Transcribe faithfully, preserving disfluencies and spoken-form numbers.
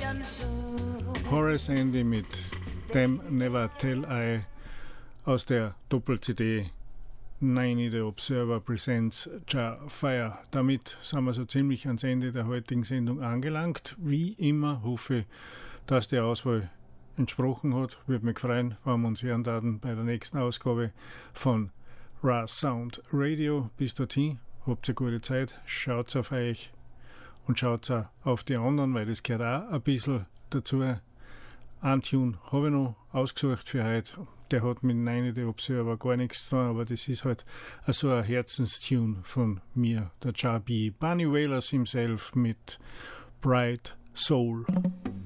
Horace Andy mit Them Never Tell I aus der Doppel-C D Ninety The Observer Presents Jar Fire. Damit sind wir so ziemlich ans Ende der heutigen Sendung angelangt. Wie immer hoffe ich, dass die Auswahl entsprochen hat. Würde mich freuen, wenn wir uns hören werden bei der nächsten Ausgabe von Raw Sound Radio. Bis dorthin, habt eine gute Zeit, schaut auf euch und schaut auf die anderen, weil das gehört auch ein bisschen dazu. Ein Tune habe ich noch ausgesucht für heute. Der hat mit Ninety The Observer gar nichts zu tun, aber das ist halt so ein Herzenstune von mir, der Jar B. Bunny Wailers himself mit Bright Soul.